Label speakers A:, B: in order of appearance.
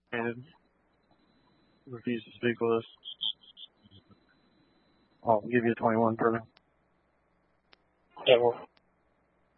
A: and refuse to speak with us. I'll give you a 21 per.
B: Yeah, well.